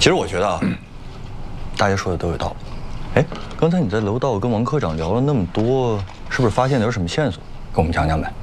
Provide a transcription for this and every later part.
其实我觉得啊，大家说的都有道理。哎，刚才你在楼道跟王科长聊了那么多，是不是发现了有什么线索？跟我们讲讲呗。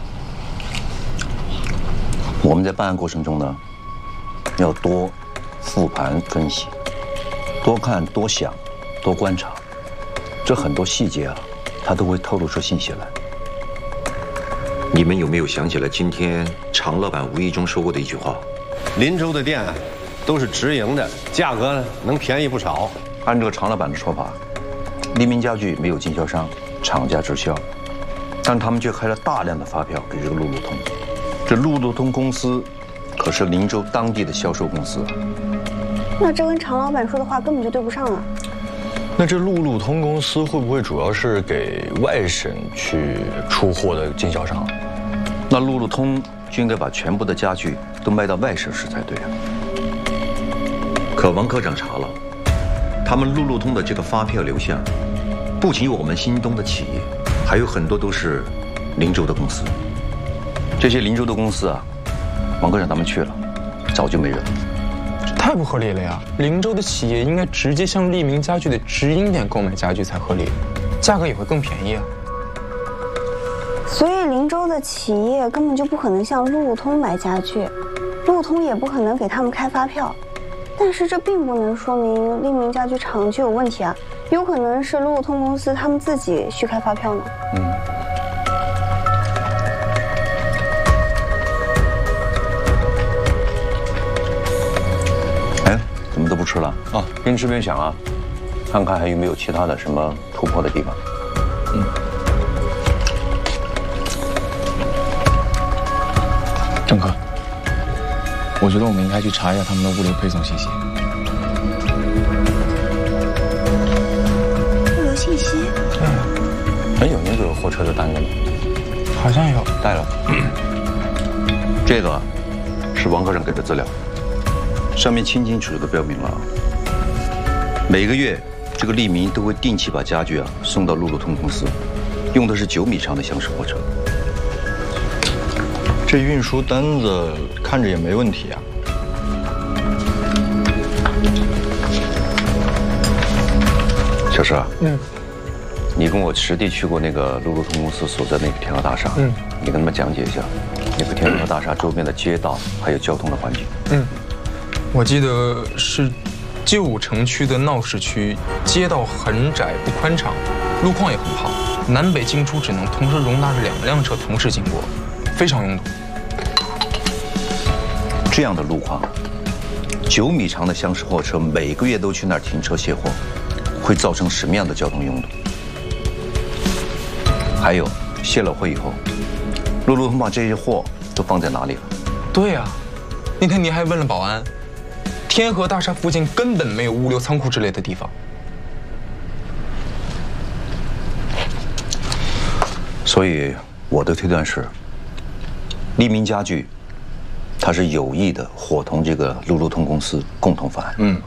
我们在办案过程中呢，要多复盘分析，多看多想，多观察，这很多细节啊，它都会透露出信息来。 你们有没有想起来今天常老板无意中说过的一句话？ 林州的店都是直营的，价格呢能便宜不少。 按这个常老板的说法，利民家具没有经销商，厂家直销，但他们却开了大量的发票给这个路路通。这路路通公司可是林州当地的销售公司。 那这跟常老板说的话根本就对不上啊。 那这路路通公司会不会主要是给外省去出货的经销商？ 那路路通就应该把全部的家具都卖到外省市才对啊。 可王科长查了，他们路路通的这个发票流向，不仅有我们新东的企业，还有很多都是林州的公司。 这些林州的公司啊，王科长他们去了，早就没人了。 太不合理了呀！林州的企业应该直接向利民家具的直营店购买家具才合理，价格也会更便宜啊。 所以林州的企业根本就不可能向路路通买家具，路路通也不可能给他们开发票。但是这并不能说明利民家具厂就有问题啊，有可能是路路通公司他们自己虚开发票呢。 怎么都不吃了啊？边吃边想啊，看看还有没有其他的什么突破的地方。 郑科，我觉得我们应该去查一下他们的物流配送信息。 物流信息？ 对。哎，有那个货车的单子吗？ 好像有， 带了。 这个是王科长给的资料。上面清清楚楚地标明了，每个月这个利民都会定期把家具送到路路通公司，用的是9米长的厢式货车。 这运输单子看着也没问题啊。 小石啊，你跟我实地去过那个路路通公司所在那个天河大厦，你跟他们讲解一下那个天河大厦周边的街道还有交通的环境。 我记得是旧城区的闹市区，街道很窄不宽敞，路况也很好，南北进出只能同时容纳着2辆车同时经过，非常拥堵。 这样的路况，9米长的厢式货车每个月都去那儿停车卸货，会造成什么样的交通拥堵？还有卸了货以后，路路通把这些货都放在哪里了？ 对呀，那天你还问了保安。天河大厦附近根本没有物流仓库之类的地方， 所以我的推断是，利民家具，它是有意的伙同这个路路通公司共同犯案。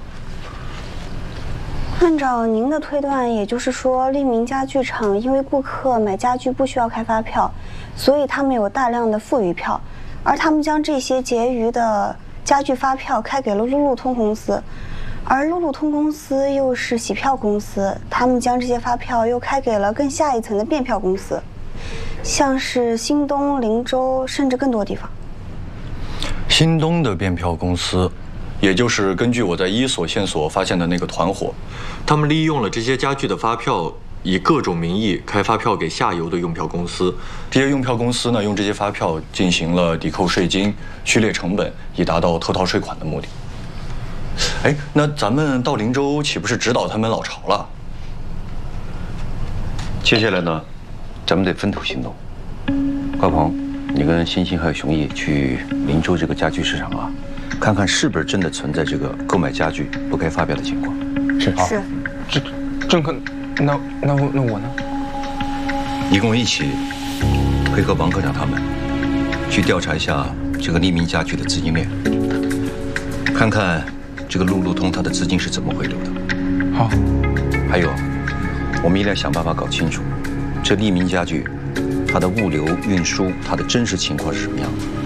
按照您的推断，也就是说，利民家具厂因为顾客买家具不需要开发票，所以他们有大量的富余票，而他们将这些结余的家具发票开给了路路通公司，而路路通公司又是洗票公司，他们将这些发票又开给了更下一层的变票公司，像是新东、林州，甚至更多地方。 新东的变票公司，也就是根据我在一所线索发现的那个团伙，他们利用了这些家具的发票，以各种名义开发票给下游的用票公司。这些用票公司呢，用这些发票进行了抵扣税金、序列成本，以达到偷逃税款的目的。哎，那咱们到林州岂不是指导他们老巢了？ 接下来呢，咱们得分头行动。高鹏，你跟欣欣还有熊毅去林州这个家具市场啊，看看是不是真的存在这个购买家具不开发票的情况。 是。 郑科，那我呢？ 你跟我一起配合王科长他们去调查一下这个利民家具的资金链，看看这个路路通它的资金是怎么回流的。 好。 还有，我们一定要想办法搞清楚这利民家具它的物流运输它的真实情况是什么样的。